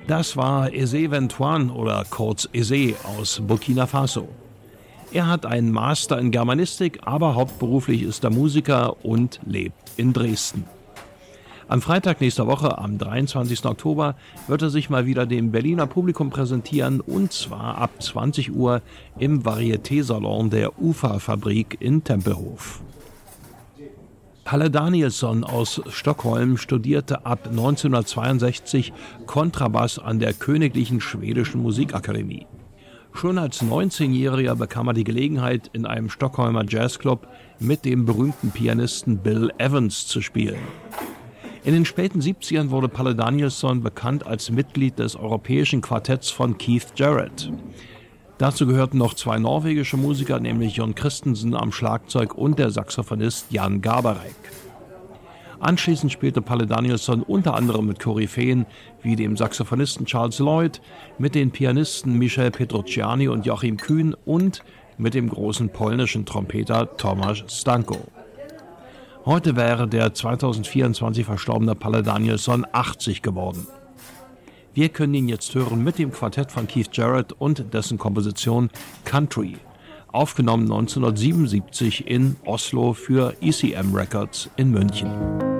Das war Eze Ventoine oder kurz Eze aus Burkina Faso. Er hat einen Master in Germanistik, aber hauptberuflich ist er Musiker und lebt in Dresden. Am Freitag nächster Woche, am 23. Oktober, wird er sich mal wieder dem Berliner Publikum präsentieren, und zwar ab 20 Uhr im Varieté-Salon der UFA-Fabrik in Tempelhof. Palle Danielsson aus Stockholm studierte ab 1962 Kontrabass an der Königlichen Schwedischen Musikakademie. Schon als 19-Jähriger bekam er die Gelegenheit, in einem Stockholmer Jazzclub mit dem berühmten Pianisten Bill Evans zu spielen. In den späten 70ern wurde Palle Danielsson bekannt als Mitglied des europäischen Quartetts von Keith Jarrett. Dazu gehörten noch zwei norwegische Musiker, nämlich Jon Christensen am Schlagzeug und der Saxophonist Jan Garbarek. Anschließend spielte Palle Danielsson unter anderem mit Koryphäen wie dem Saxophonisten Charles Lloyd, mit den Pianisten Michel Petrucciani und Joachim Kühn und mit dem großen polnischen Trompeter Tomasz Stanko. Heute wäre der 2024 verstorbene Palle Danielsson 80 geworden. Wir können ihn jetzt hören mit dem Quartett von Keith Jarrett und dessen Komposition Country, aufgenommen 1977 in Oslo für ECM Records in München.